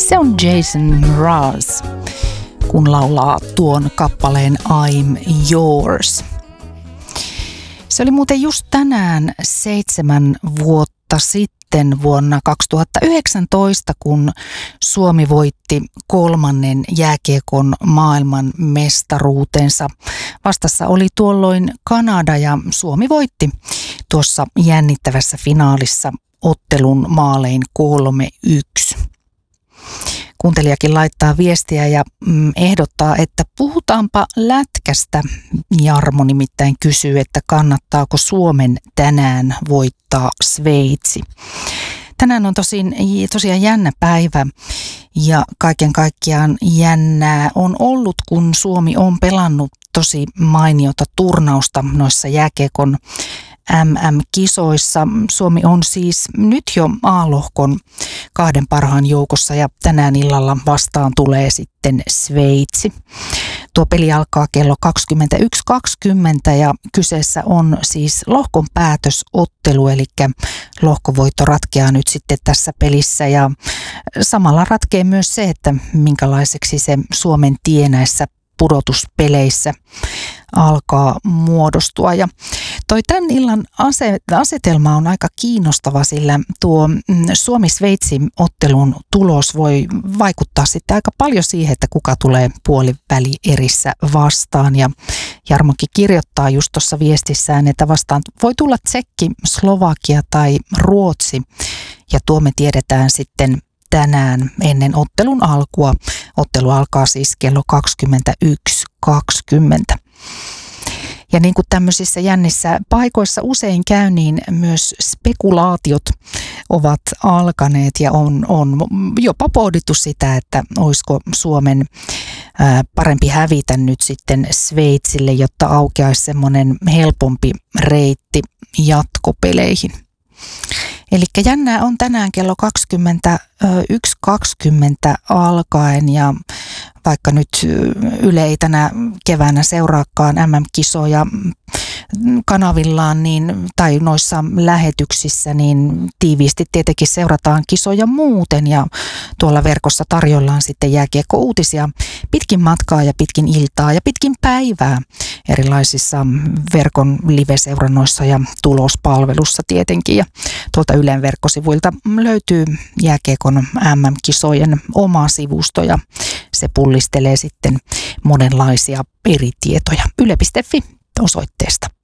Se on Jason Mraz, kun laulaa tuon kappaleen I'm Yours. Se oli muuten just tänään 7 vuotta sitten vuonna 2019, kun Suomi voitti 3. jääkiekon maailman mestaruutensa. Vastassa oli tuolloin Kanada ja Suomi voitti tuossa jännittävässä finaalissa ottelun maalein 3-1. Kuuntelijakin laittaa viestiä ja ehdottaa, että puhutaanpa lätkästä. Jarmo nimittäin kysyy, että kannattaako Suomen tänään voittaa Sveitsi. Tänään on tosiaan jännä päivä ja kaiken kaikkiaan jännää on ollut, kun Suomi on pelannut tosi mainiota turnausta noissa jääkiekon MM-kisoissa. Suomi on siis nyt jo A-lohkon 2 parhaan joukossa ja tänään illalla vastaan tulee sitten Sveitsi. Tuo peli alkaa kello 21.20 ja kyseessä on siis lohkon päätösottelu, eli lohkovoitto ratkeaa nyt sitten tässä pelissä ja samalla ratkeaa myös se, että minkälaiseksi se Suomen tie näissä pudotuspeleissä alkaa muodostua. Ja toi tämän illan asetelma on aika kiinnostava, sillä tuo Suomi-Sveitsi-ottelun tulos voi vaikuttaa sitten aika paljon siihen, että kuka tulee puolivälierissä vastaan. Ja Jarmokin kirjoittaa just tuossa viestissään, että vastaan voi tulla Tsekki, Slovakia tai Ruotsi. Ja tuo me tiedetään sitten tänään ennen ottelun alkua. Ottelu alkaa siis kello 21.20. Ja niin kuin tämmöisissä jännissä paikoissa usein käy, niin myös spekulaatiot ovat alkaneet ja on jopa pohdittu sitä, että olisiko Suomen parempi hävitä nyt sitten Sveitsille, jotta aukeaisi semmoinen helpompi reitti jatkopeleihin. Eli jännää on tänään kello 21.20 alkaen ja vaikka nyt Yle ei tänä keväänä seuraakaan MM-kisoja kanavillaan tai noissa lähetyksissä, niin tiiviisti tietenkin seurataan kisoja muuten ja tuolla verkossa tarjollaan sitten jääkiekko-uutisia pitkin matkaa ja pitkin iltaa ja pitkin päivää erilaisissa verkon live-seurannoissa ja tulospalvelussa tietenkin. Ja tuolta Ylen verkkosivuilta löytyy jääkiekon MM-kisojen oma sivusto ja se pullistelee sitten monenlaisia eri tietoja. Yle.fi osoitteesta.